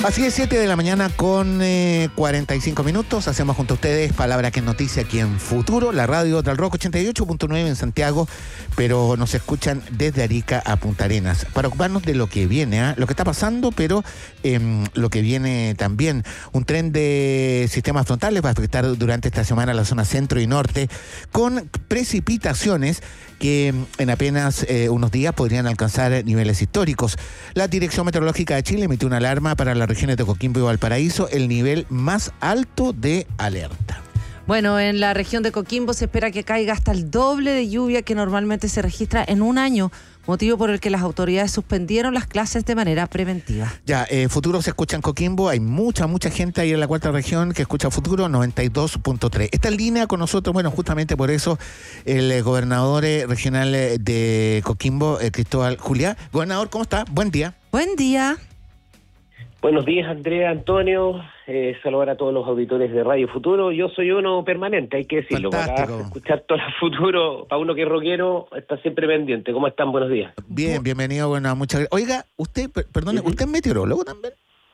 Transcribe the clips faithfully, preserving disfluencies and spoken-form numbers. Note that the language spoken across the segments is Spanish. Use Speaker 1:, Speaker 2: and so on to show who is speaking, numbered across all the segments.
Speaker 1: Así es, siete de la mañana con eh, cuarenta y cinco minutos. Hacemos junto a ustedes Palabra que es Noticia aquí en Futuro, la radio del Rock ochenta y ocho punto nueve en Santiago, pero nos escuchan desde Arica a Punta Arenas, para ocuparnos de lo que viene, ¿eh? lo que está pasando, pero eh, lo que viene también. Un tren de sistemas frontales va a afectar durante esta semana la zona centro y norte, con precipitaciones que en apenas eh, unos días podrían alcanzar niveles históricos. La Dirección Meteorológica de Chile emitió una alarma para las regiones de Coquimbo y Valparaíso, el nivel más alto de alerta.
Speaker 2: Bueno, en la región de Coquimbo se espera que caiga hasta el doble de lluvia que normalmente se registra en un año, motivo por el que las autoridades suspendieron las clases de manera preventiva. Ya,
Speaker 1: eh, Futuro se escucha en Coquimbo, hay mucha, mucha gente ahí en la cuarta región que escucha Futuro noventa y dos punto tres. Está en línea con nosotros, bueno, justamente por eso, el eh, gobernador eh, regional eh, de Coquimbo, eh, Cristóbal Juliá. Gobernador, ¿cómo está? Buen día.
Speaker 2: Buen día.
Speaker 3: Buenos días, Andrea, Antonio. Eh, saludar a todos los auditores de Radio Futuro. Yo soy uno permanente, hay que decirlo.
Speaker 1: Fantástico.
Speaker 3: Para escuchar todo el futuro, para uno que es rockero, está siempre pendiente. ¿Cómo están? Buenos días.
Speaker 1: Bien, bienvenido. Bueno, muchas gracias. Oiga, usted, per- perdone,
Speaker 3: Uh-huh.
Speaker 1: ¿usted es meteorólogo también?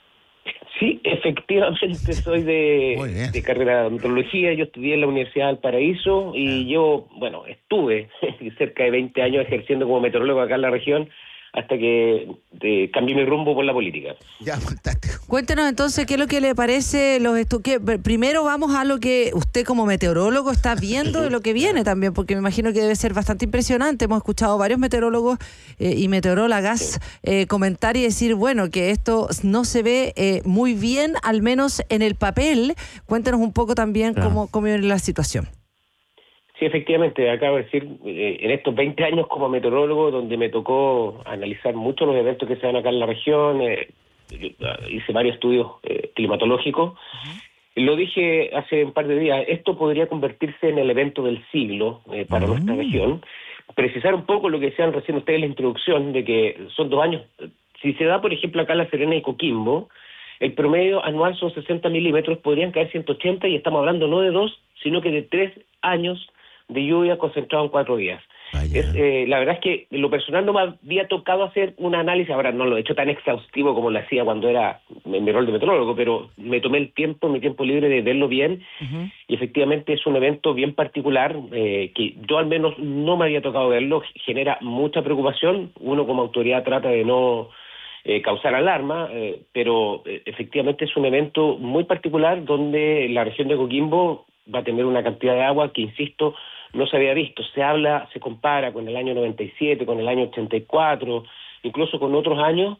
Speaker 3: Sí, efectivamente soy de, de carrera de meteorología. Yo estudié en la Universidad del Paraíso y yo, bueno, estuve cerca de veinte años ejerciendo como meteorólogo acá en la región, hasta que eh, cambié mi rumbo por la política.
Speaker 1: Ya, fantástico.
Speaker 2: Cuéntenos entonces qué es lo que le parece los estu- que primero vamos a lo que usted como meteorólogo está viendo de lo que viene también, porque me imagino que debe ser bastante impresionante. Hemos escuchado varios meteorólogos eh, y meteorólogas eh, comentar y decir, bueno, que esto no se ve eh, muy bien, al menos en el papel. Cuéntenos un poco también
Speaker 1: Claro.
Speaker 2: cómo, cómo viene la situación.
Speaker 3: Sí, efectivamente, acabo de decir, eh, en estos veinte años como meteorólogo, donde me tocó analizar mucho los eventos que se dan acá en la región, eh, yo, uh, hice varios estudios eh, climatológicos, uh-huh. Lo dije hace un par de días, esto podría convertirse en el evento del siglo eh, para uh-huh. nuestra región. Precisar un poco lo que decían recién ustedes en la introducción, de que son dos años. Si se da, por ejemplo, acá en La Serena y Coquimbo, el promedio anual son sesenta milímetros, podrían caer ciento ochenta, y estamos hablando no de dos, sino que de tres años de lluvia concentrado en cuatro días. Es, eh, la verdad es que en lo personal no me había tocado hacer un análisis, ahora no lo he hecho tan exhaustivo como lo hacía cuando era en mi rol de meteorólogo, pero me tomé el tiempo, mi tiempo libre de verlo bien, uh-huh. Y efectivamente es un evento bien particular, eh, que yo al menos no me había tocado verlo, genera mucha preocupación. Uno como autoridad trata de no eh, causar alarma, eh, pero eh, efectivamente es un evento muy particular donde la región de Coquimbo va a tener una cantidad de agua que, insisto, no se había visto. Se habla, se compara con el año noventa y siete, con el año ochenta y cuatro, incluso con otros años,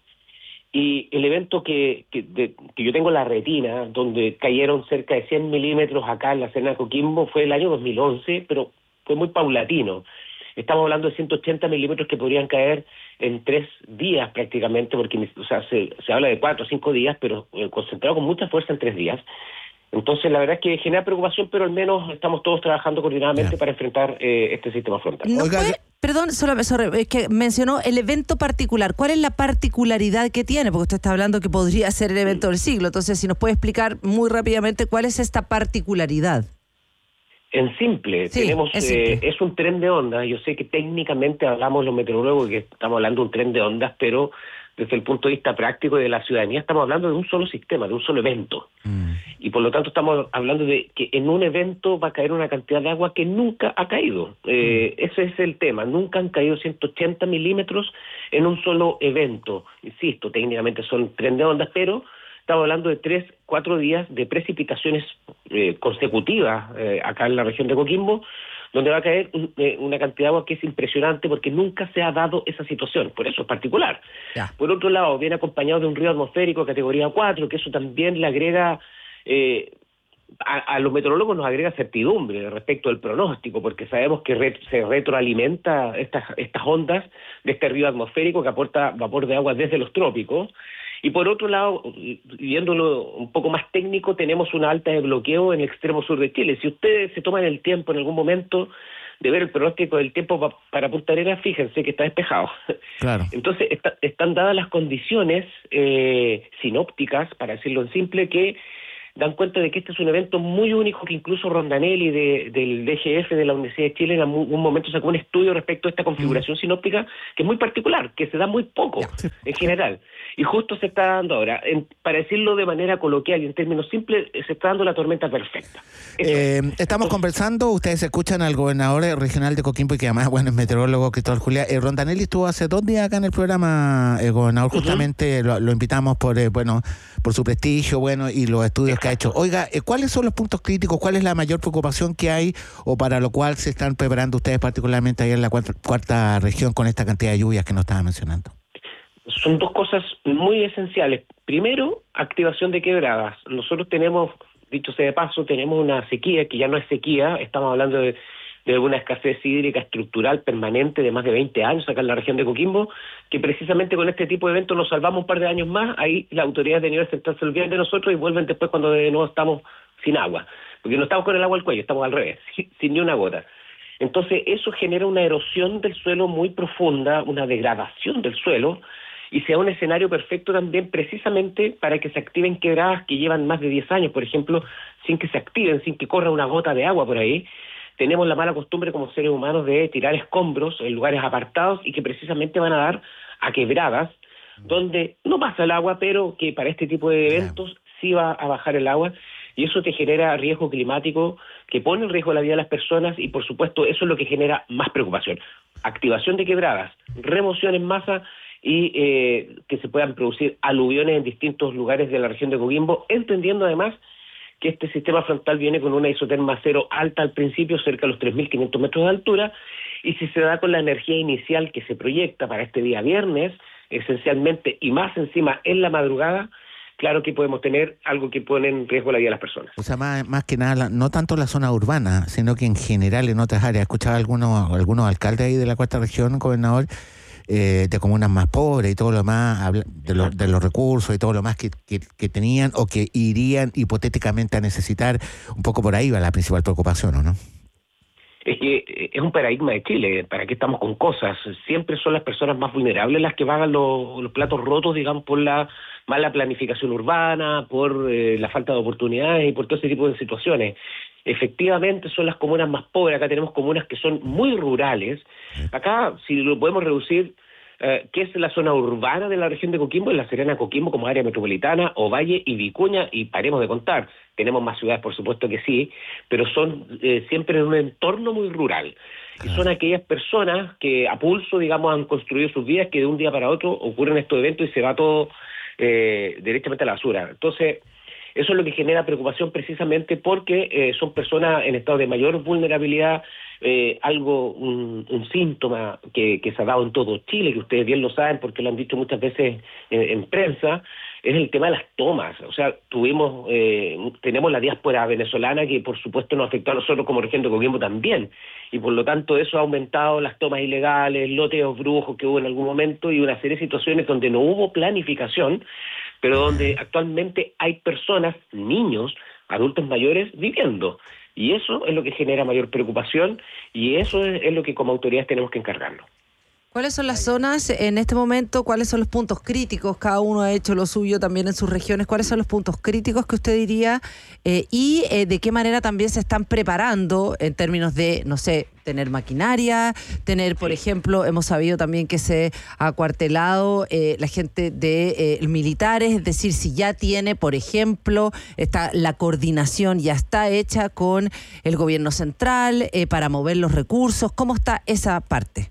Speaker 3: y el evento que, que, de, que yo tengo en la retina, donde cayeron cerca de cien milímetros acá en la Serena de Coquimbo, fue el año dos mil once, pero fue muy paulatino. Estamos hablando de ciento ochenta milímetros que podrían caer en tres días prácticamente, porque o sea, se, se habla de cuatro o cinco días, pero eh, concentrado con mucha fuerza en tres días. Entonces, la verdad es que genera preocupación, pero al menos estamos todos trabajando coordinadamente yeah. para enfrentar eh, este sistema frontal.
Speaker 2: ¿No puede, perdón, solo, solo es que mencionó el evento particular. ¿Cuál es la particularidad que tiene? Porque usted está hablando que podría ser el evento del siglo. Entonces, si nos puede explicar muy rápidamente cuál es esta particularidad.
Speaker 3: En simple, sí, tenemos es, simple. Eh, es un tren de ondas. Yo sé que técnicamente hablamos los meteorólogos que estamos hablando de un tren de ondas, pero desde el punto de vista práctico y de la ciudadanía estamos hablando de un solo sistema, de un solo evento. Mm. Y por lo tanto estamos hablando de que en un evento va a caer una cantidad de agua que nunca ha caído. Eh, mm. Ese es el tema. Nunca han caído ciento ochenta milímetros en un solo evento. Insisto, técnicamente son tren de ondas, pero estamos hablando de tres, cuatro días de precipitaciones eh, consecutivas eh, acá en la región de Coquimbo, donde va a caer un, eh, una cantidad de agua que es impresionante porque nunca se ha dado esa situación, por eso es particular. Ya. Por otro lado, viene acompañado de un río atmosférico categoría cuatro, que eso también le agrega, eh, a, a los meteorólogos nos agrega certidumbre respecto al pronóstico, porque sabemos que re, se retroalimenta estas, estas ondas de este río atmosférico que aporta vapor de agua desde los trópicos. Y por otro lado, viéndolo un poco más técnico, tenemos una alta de bloqueo en el extremo sur de Chile. Si ustedes se toman el tiempo en algún momento de ver el pronóstico del tiempo pa, para Punta Arenas, fíjense que está despejado. Claro. Entonces, está, están dadas las condiciones eh, sinópticas, para decirlo en simple, que dan cuenta de que este es un evento muy único, que incluso Rondanelli de, del D G F de la Universidad de Chile en algún momento sacó un estudio respecto a esta configuración mm. sinóptica, que es muy particular, que se da muy poco yeah. en general. Y justo se está dando ahora, en, para decirlo de manera coloquial y en términos simples, se está dando la tormenta perfecta.
Speaker 1: Eh, estamos Entonces, conversando, ustedes escuchan al gobernador regional de Coquimbo, y que además, bueno, es meteorólogo, Cristóbal Juliá. Eh, Rondanelli estuvo hace dos días acá en el programa, el gobernador, justamente uh-huh. lo, lo invitamos por, eh, bueno, por su prestigio, bueno, y los estudios Exacto. que ha hecho. Oiga, eh, ¿cuáles son los puntos críticos? ¿Cuál es la mayor preocupación que hay, o para lo cual se están preparando ustedes particularmente ahí en la cuarta, cuarta región con esta cantidad de lluvias que nos estaba mencionando?
Speaker 3: Son dos cosas muy esenciales. Primero, activación de quebradas. Nosotros tenemos, dicho sea de paso, tenemos una sequía que ya no es sequía, estamos hablando de, de una escasez hídrica estructural permanente de más de veinte años acá en la región de Coquimbo, que precisamente con este tipo de eventos nos salvamos un par de años más. Ahí las autoridades de nivel central se olvidan de nosotros y vuelven después cuando de nuevo estamos sin agua, porque no estamos con el agua al cuello, estamos al revés, sin, sin ni una gota. Entonces eso genera una erosión del suelo muy profunda, una degradación del suelo, y sea un escenario perfecto también precisamente para que se activen quebradas que llevan más de diez años, por ejemplo, sin que se activen, sin que corra una gota de agua por ahí. Tenemos la mala costumbre como seres humanos de tirar escombros en lugares apartados y que precisamente van a dar a quebradas donde no pasa el agua, pero que para este tipo de eventos sí va a bajar el agua, y eso te genera riesgo climático que pone en riesgo la vida de las personas, y por supuesto eso es lo que genera más preocupación. Activación de quebradas, remoción en masa, y eh, que se puedan producir aluviones en distintos lugares de la región de Coquimbo, entendiendo además que este sistema frontal viene con una isoterma cero alta al principio, cerca de los tres mil quinientos metros de altura, y si se da con la energía inicial que se proyecta para este día viernes, esencialmente, y más encima en la madrugada, claro que podemos tener algo que pone en riesgo la vida de las personas.
Speaker 1: O sea, más, más que nada, no tanto la zona urbana, sino que en general en otras áreas. Escuchaba algunos, algunos alcaldes ahí de la cuarta región, gobernador, Eh, de comunas más pobres y todo lo demás, de, lo, de los recursos y todo lo más que, que, que tenían o que irían hipotéticamente a necesitar. Un poco por ahí va la principal preocupación, ¿o no?
Speaker 3: Es que es un paradigma de Chile. ¿Para qué estamos con cosas? Siempre son las personas más vulnerables las que pagan los, los platos rotos, digamos, por la mala planificación urbana, por eh, la falta de oportunidades y por todo ese tipo de situaciones. Efectivamente son las comunas más pobres. Acá tenemos comunas que son muy rurales. Acá, si lo podemos reducir, eh, ¿qué es la zona urbana de la región de Coquimbo? Es La Serena, Coquimbo como área metropolitana, Ovalle y Vicuña, y paremos de contar. Tenemos más ciudades, por supuesto que sí, pero son eh, siempre en un entorno muy rural. Y son aquellas personas que a pulso, digamos, han construido sus vidas, que de un día para otro ocurren estos eventos y se va todo eh, directamente a la basura. Entonces, eso es lo que genera preocupación precisamente porque eh, son personas en estado de mayor vulnerabilidad, eh, algo, un, un síntoma que, que se ha dado en todo Chile, que ustedes bien lo saben porque lo han dicho muchas veces en, en prensa, es el tema de las tomas. O sea, tuvimos, eh, tenemos la diáspora venezolana que por supuesto nos afectó a nosotros como región de Coquimbo también, y por lo tanto eso ha aumentado las tomas ilegales, loteos brujos que hubo en algún momento y una serie de situaciones donde no hubo planificación, pero donde actualmente hay personas, niños, adultos mayores viviendo. Y eso es lo que genera mayor preocupación y eso es, es lo que como autoridades tenemos que encargarnos.
Speaker 2: ¿Cuáles son las zonas en este momento? ¿Cuáles son los puntos críticos? Cada uno ha hecho lo suyo también en sus regiones. ¿Cuáles son los puntos críticos que usted diría? Eh, y eh, de qué manera también se están preparando en términos de, no sé, tener maquinaria, tener, por ejemplo, hemos sabido también que se ha acuartelado eh, la gente de eh, militares, es decir, si ya tiene, por ejemplo, está la coordinación ya está hecha con el gobierno central eh, para mover los recursos. ¿Cómo está esa parte?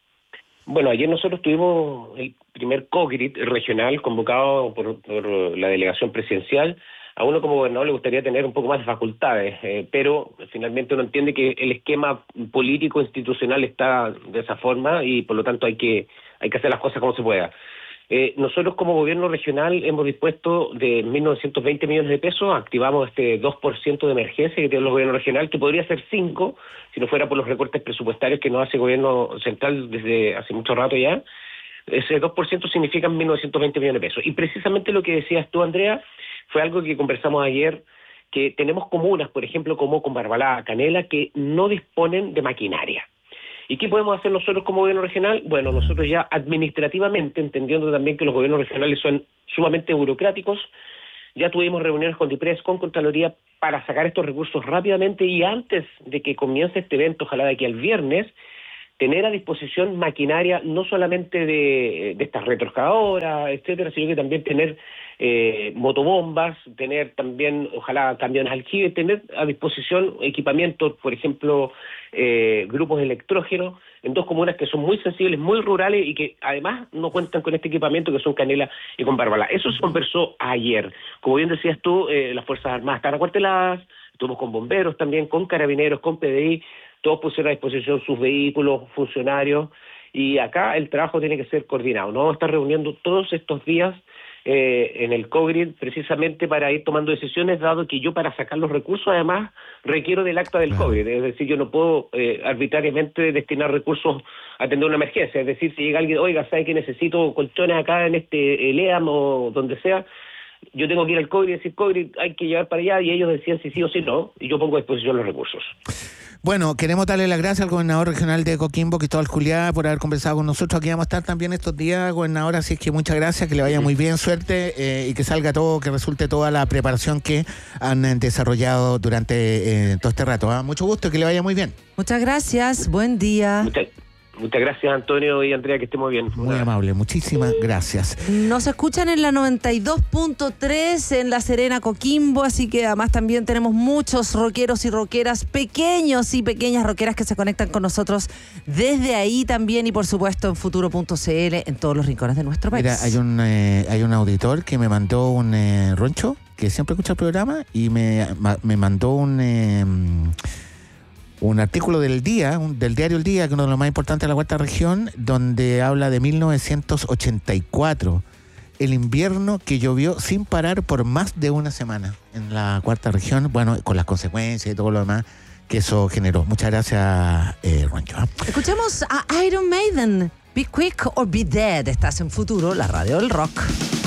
Speaker 3: Bueno, ayer nosotros tuvimos el primer COGRIT regional convocado por, por la delegación presidencial. A uno como gobernador le gustaría tener un poco más de facultades, eh, pero finalmente uno entiende que el esquema político institucional está de esa forma y por lo tanto hay que hay que hacer las cosas como se pueda. Eh, nosotros como gobierno regional hemos dispuesto de mil novecientos veinte millones de pesos, activamos este dos por ciento de emergencia que tiene el gobierno regional, que podría ser cinco si no fuera por los recortes presupuestarios que nos hace el gobierno central desde hace mucho rato ya. Ese dos por ciento significa mil novecientos veinte millones de pesos. Y precisamente lo que decías tú, Andrea, fue algo que conversamos ayer, que tenemos comunas, por ejemplo, como con Barbalá, Canela, que no disponen de maquinaria. ¿Y qué podemos hacer nosotros como gobierno regional? Bueno, nosotros ya administrativamente, entendiendo también que los gobiernos regionales son sumamente burocráticos, Ya tuvimos reuniones con DIPRES, con Contraloría, para sacar estos recursos rápidamente y antes de que comience este evento, ojalá de aquí al viernes, tener a disposición maquinaria no solamente de, de estas retroexcavadoras, etcétera, sino que también tener eh, motobombas, tener también, ojalá, camiones aljibe, tener a disposición equipamientos, por ejemplo, eh, grupos de electrógeno, en dos comunas que son muy sensibles, muy rurales y que además no cuentan con este equipamiento, que son Canela y con Bárbara. Eso se conversó ayer. Como bien decías tú, eh, las Fuerzas Armadas están acuarteladas, estuvimos con bomberos también, con carabineros, con P D I, todos pusieron a disposición sus vehículos, funcionarios, y acá el trabajo tiene que ser coordinado. Nos vamos a estar reuniendo todos estos días eh, en el COGRID precisamente para ir tomando decisiones, dado que yo para sacar los recursos además requiero del acta del
Speaker 1: Claro.
Speaker 3: COGRID, es decir, yo no puedo eh, arbitrariamente destinar recursos a atender una emergencia, es decir, si llega alguien, oiga, ¿sabe que necesito colchones acá en este el E A M o donde sea? Yo tengo que ir al COGRID y decir, COGRID, hay que llevar para allá, y ellos decían si sí o si no, y yo pongo a disposición los recursos.
Speaker 1: Bueno, queremos darle las gracias al gobernador regional de Coquimbo, Cristóbal Juliá, por haber conversado con nosotros. Aquí vamos a estar también estos días, gobernador, así es que muchas gracias, que le vaya muy bien, suerte, eh, y que salga todo, que resulte toda la preparación que han eh, desarrollado durante eh, todo este rato. ¿Ah? Mucho gusto y que le vaya muy bien.
Speaker 2: Muchas gracias, buen día.
Speaker 3: Muchas, muchas gracias, Antonio y Andrea, que estén muy bien.
Speaker 1: Muy amable, muchísimas gracias.
Speaker 2: Nos escuchan en la noventa y dos punto tres en La Serena, Coquimbo, así que además también tenemos muchos rockeros y rockeras, pequeños y pequeñas rockeras que se conectan con nosotros desde ahí también, y por supuesto en futuro punto c l en todos los rincones de nuestro país.
Speaker 1: Mira, hay un, eh, hay un auditor que me mandó un eh, roncho, que siempre escucha el programa, y me, ma- me mandó un... Eh, un artículo del día, un, del diario El Día, que es uno de los más importantes de la cuarta región, donde habla de mil novecientos ochenta y cuatro, el invierno que llovió sin parar por más de una semana en la cuarta región, bueno, con las consecuencias y todo lo demás que eso generó. Muchas gracias, eh, Rancho. ¿eh?
Speaker 2: Escuchamos a Iron Maiden, Be Quick or Be Dead. Estás en Futuro, la radio del rock.